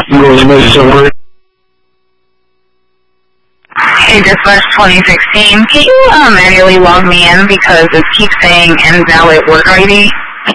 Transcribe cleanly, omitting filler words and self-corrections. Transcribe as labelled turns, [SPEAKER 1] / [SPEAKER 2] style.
[SPEAKER 1] Hey, Dispatch 2016, can you manually log me in because it keeps saying invalid work ID?